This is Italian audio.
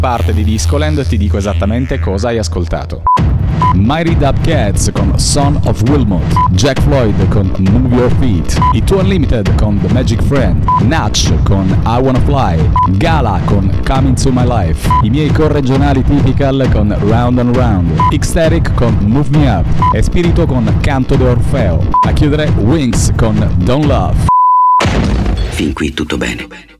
parte di Discoland e ti dico esattamente cosa hai ascoltato. Mighty Dub Cats con Son of Wilmot, Jack Floyd con Move Your Feet, i Two Unlimited con The Magic Friend, Natch con I Wanna Fly, Gala con Come Into My Life, i miei corregionali Typical con Round and Round, Ecstatic con Move Me Up e Spirito con Canto de Orfeo. A chiudere Wings con Don't Love. Fin qui tutto bene.